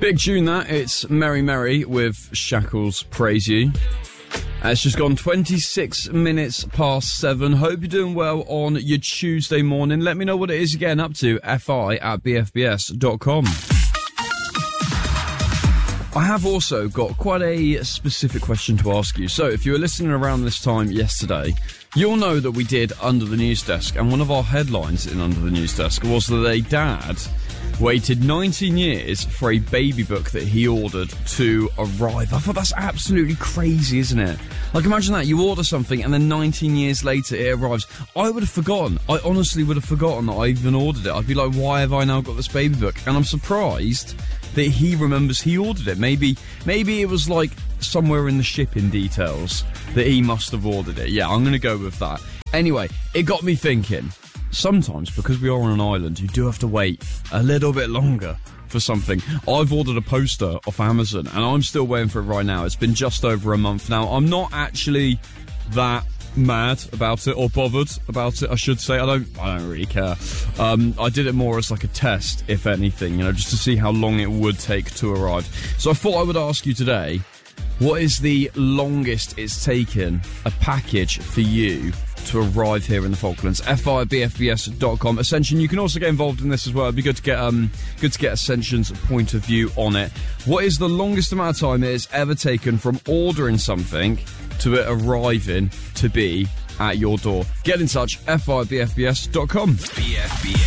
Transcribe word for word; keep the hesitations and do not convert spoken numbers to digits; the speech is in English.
Big tune that. It's Merry Merry with Shackles Praise You. Uh, it's just gone twenty-six minutes past seven. Hope you're doing well on your Tuesday morning. Let me know what it is you're getting up to. fi at b f b s dot com. I have also got quite a specific question to ask you. So, if you were listening around this time yesterday, you'll know that we did Under the News Desk, and one of our headlines in Under the News Desk was that a dad waited nineteen years for a baby book that he ordered to arrive. I thought that's absolutely crazy, isn't it? Like, imagine that, you order something and then nineteen years later it arrives. I would have forgotten. I honestly would have forgotten that I even ordered it. I'd be like, why have I now got this baby book? And I'm surprised that he remembers he ordered it. Maybe, maybe it was like somewhere in the shipping details that he must have ordered it. Yeah, I'm going to go with that. Anyway, it got me thinking. Sometimes, because we are on an island, you do have to wait a little bit longer for something. I've ordered a poster off Amazon, and I'm still waiting for it right now. It's been just over a month now. I'm not actually that mad about it, or bothered about it, I should say. I don't I don't really care. Um, I did it more as like a test, if anything, you know, just to see how long it would take to arrive. So I thought I would ask you today, what is the longest it's taken a package for you to arrive here in the Falklands? fi at b f b s dot com. Ascension, you can also get involved in this as well. It'd be good to get um good to get Ascension's point of view on it. What is the longest amount of time it has ever taken from ordering something to it arriving to be at your door? Get in touch, fi at b f b s dot com. B F B S.